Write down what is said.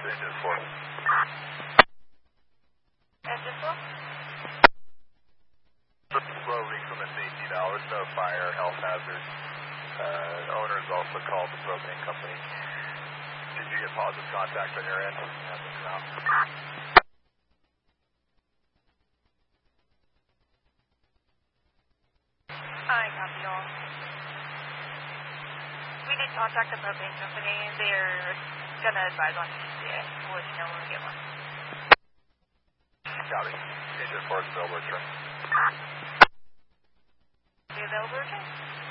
Engine 4. Engine 4? Low leak from a safety valve, no fire, health hazard. Owners also called the propane company. Did you get positive contact on your end? I copy all. We did contact the propane company. They're going to advise on ETA. We'll let you know when we get one. Copy. Engine 4 is available, return. Be available, return?